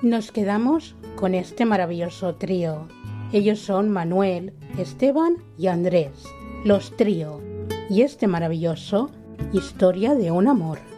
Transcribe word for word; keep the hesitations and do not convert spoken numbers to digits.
Nos quedamos con este maravilloso trío. Ellos son Manuel, Esteban y Andrés, los Trío, y este maravilloso Historia de un amor.